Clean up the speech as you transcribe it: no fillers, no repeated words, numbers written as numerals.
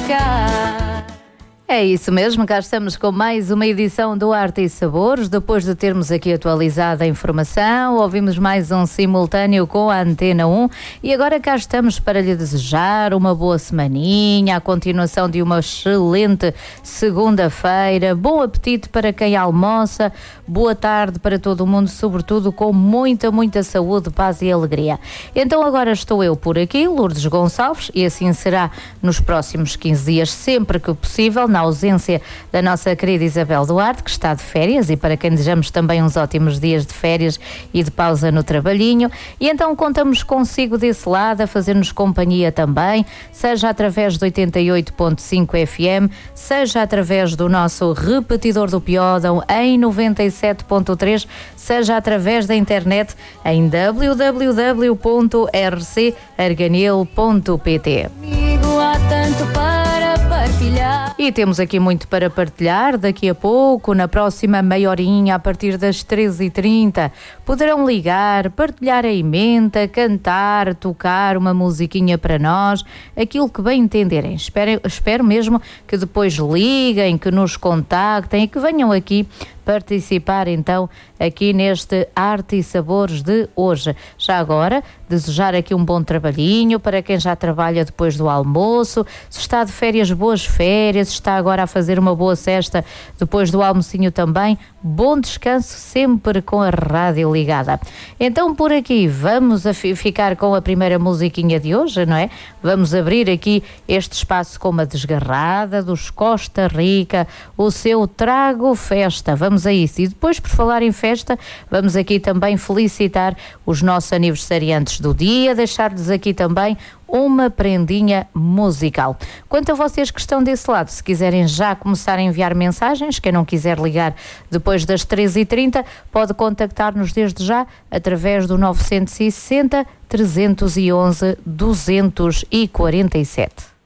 ficar. É isso mesmo, cá estamos com mais uma edição do Arte e Sabores. Depois de termos aqui atualizado a informação, ouvimos mais um simultâneo com a Antena 1 e agora cá estamos para lhe desejar uma boa semaninha, a continuação de uma excelente segunda-feira, bom apetite para quem almoça, boa tarde para todo mundo, sobretudo com muita saúde, paz e alegria. Então agora estou eu por aqui, Lourdes Gonçalves, e assim será nos próximos 15 dias, sempre que possível, na ausência da nossa querida Isabel Duarte, que está de férias, e para quem desejamos também uns ótimos dias de férias e de pausa no trabalhinho. E então contamos consigo desse lado, a fazer-nos companhia também, seja através do 88.5 FM, seja através do nosso repetidor do Piódão em 97.3, seja através da internet em www.rcarganil.pt. E temos aqui muito para partilhar. Daqui a pouco, na próxima meia horinha, a partir das 13h30, poderão ligar, partilhar a emenda, cantar, tocar uma musiquinha para nós, aquilo que bem entenderem. Espero mesmo que depois liguem, que nos contactem e que venham aqui participar então aqui neste Arte e Sabores de hoje. Já agora, desejar aqui um bom trabalhinho para quem já trabalha depois do almoço, se está de férias, boas férias, se está agora a fazer uma boa cesta depois do almocinho também, bom descanso sempre com a rádio ligada. Então por aqui vamos ficar com a primeira musiquinha de hoje, não é? Vamos abrir aqui este espaço com uma desgarrada dos Costa Rica, o seu Trago Festa. Vamos a isso. E depois, por falar em festa, vamos aqui também felicitar os nossos aniversariantes do dia, deixar-lhes aqui também uma prendinha musical. Quanto a vocês que estão desse lado, se quiserem já começar a enviar mensagens, quem não quiser ligar depois das 13h30, pode contactar-nos desde já através do 960 311 247.